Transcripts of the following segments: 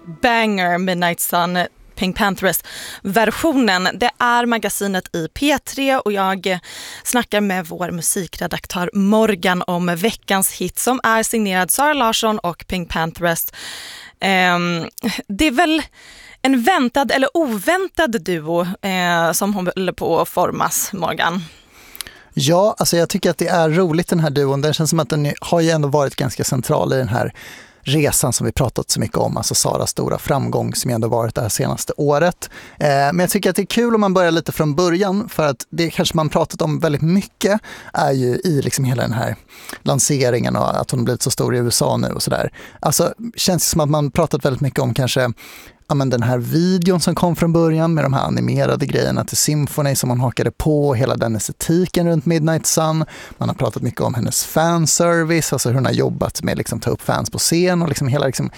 banger Midnight Sun, Pink Panthers-versionen. Det är magasinet i P3 och jag snackar med vår musikredaktör Morgan om veckans hit som är signerad Zara Larsson och Pink Panthers. Det är väl en väntad eller oväntad duo som håller på att formas, Morgan. Ja, alltså jag tycker att det är roligt den här duon. Det känns som att den har ju ändå varit ganska central i den här resan som vi pratat så mycket om, alltså Saras stora framgång som ändå varit det här senaste året. Men jag tycker att det är kul om man börjar lite från början, för att det kanske man pratat om väldigt mycket är ju i liksom hela den här lanseringen och att hon blivit så stor i USA nu och sådär. Alltså känns det som att man pratat väldigt mycket om kanske den här videon som kom från början med de här animerade grejerna till Symphony som man hakade på, hela den estetiken runt Midnight Sun. Man har pratat mycket om hennes fanservice, alltså hur hon har jobbat med liksom ta upp fans på scen och liksom hela liksom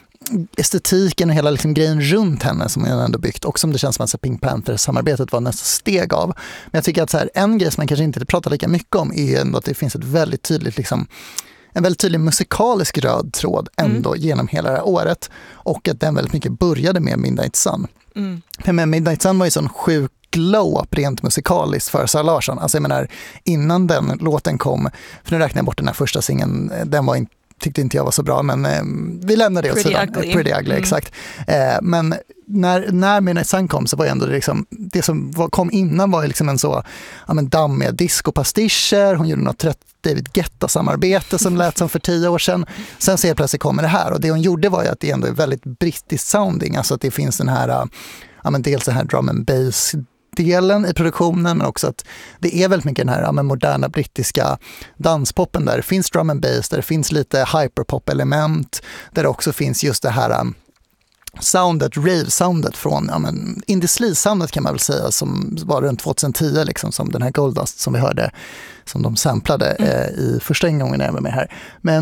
estetiken och hela liksom grejen runt henne som hon ändå byggt, och som det känns som att Pink Panthers-samarbetet var nästa steg av. Men jag tycker att så här, en grej som man kanske inte pratar lika mycket om är ändå att det finns ett väldigt tydligt liksom en väldigt tydlig musikalisk röd tråd ändå genom hela det här året, och att den väldigt mycket började med Midnight Sun. Men Midnight Sun var ju sån sjuk glow-up rent musikaliskt för Zara Larsson. Alltså jag menar, innan den låten kom, för nu räknar jag bort den här första singeln, den var tyckte inte jag var så bra, men vi lämnade det åt sidan. Pretty Ugly, exakt. Men när Midnight Sun kom så var ändå liksom, det som kom innan var liksom en så dammiga disco-pastischer. Hon gjorde något David Guetta-samarbete som lät som för 10 år sedan. Sen så plötsligt kommer det här, och det hon gjorde var ju att det ändå är väldigt brittiskt sounding, alltså att det finns den här dels den här drum and bass delen i produktionen, men också att det är väldigt mycket den här moderna brittiska danspoppen där det finns drum and bass, där det finns lite hyperpop-element, där det också finns just det här soundet, rave-soundet från indie sleaze-soundet kan man väl säga, som var runt 2010 liksom, som den här Goldust som vi hörde, som de samplade i första ingången när jag var med här.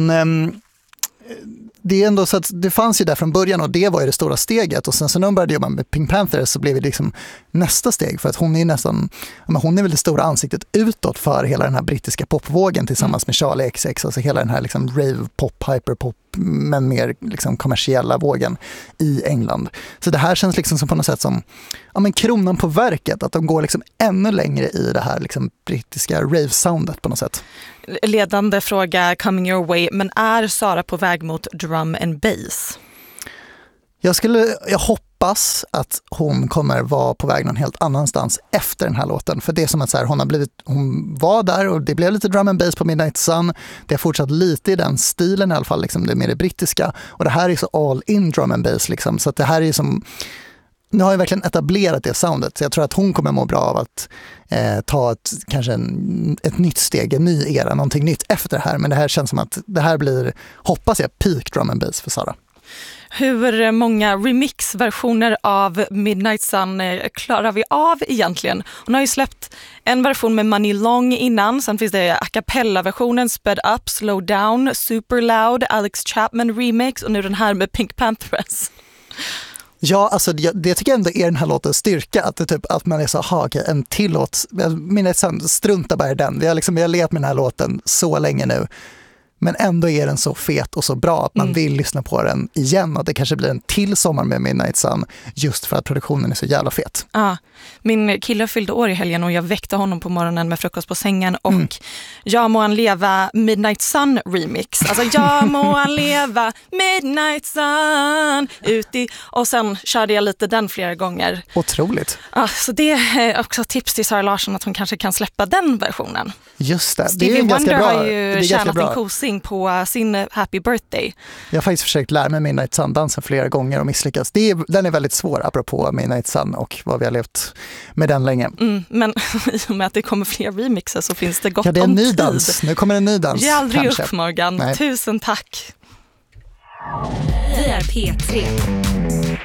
Men det är ändå så att det fanns ju där från början, och det var ju det stora steget, och sen så när hon började jobba med Pink Panthers så blev det liksom nästa steg, för att hon är nästan, hon är väl det stora ansiktet utåt för hela den här brittiska popvågen tillsammans med Charlie XX, alltså hela den här liksom rave-pop, hyperpop, men mer liksom kommersiella vågen i England. Så det här känns liksom som på något sätt som kronan på verket, att de går liksom ännu längre i det här liksom brittiska rave-soundet på något sätt. Ledande fråga coming your way, men är Sara på väg mot drum and bass? Jag hoppas att hon kommer vara på väg någon helt annanstans efter den här låten. För det är som att så här, hon var där och det blev lite drum and bass på Midnight Sun. Det har fortsatt lite i den stilen i alla fall, liksom, det är mer det brittiska. Och det här är så all in drum and bass liksom. Så att det här är som, nu har jag verkligen etablerat det soundet. Så jag tror att hon kommer må bra av att ta ett nytt steg, en ny era, någonting nytt efter det här. Men det här känns som att det här blir, hoppas jag, peak drum and bass för Sara. Hur många remix-versioner av Midnight Sun klarar vi av egentligen? Hon har ju släppt en version med Money Long innan, sen finns det a cappella-versionen, Sped Up, Slow Down, Super Loud, Alex Chapman remix, och nu den här med Pink Panthers. Ja, alltså det tycker jag ändå är den här låtens styrka, att det typ att man är så, en tillåt, Midnight Sun, strunta bara i den. Vi har letat med den här låten så länge nu. Men ändå är den så fet och så bra att man vill lyssna på den igen, och det kanske blir en till sommar med Midnight Sun just för att produktionen är så jävla fet. Ja, min kille fyllde år i helgen och jag väckte honom på morgonen med frukost på sängen och Jag må han leva Midnight Sun remix. Alltså jag må han leva Midnight Sun och sen körde jag lite den flera gånger. Otroligt. Ja, så det är också tips till Zara Larsson att hon kanske kan släppa den versionen. Just det. Stevie det är Wonder bra. har ju tjänat en kosing på sin Happy Birthday. Jag har faktiskt försökt lära mig Midnight Sun-dansen flera gånger och misslyckats. Den är väldigt svår, apropå Midnight Sun och vad vi har levt med den länge. Men i och med att det kommer fler remixer så finns det gott om tid. Ja, det är en ny dans. Nu kommer en ny dans. Ge aldrig kanske. upp, Morgan. Nej. Tusen tack. Vi är P3.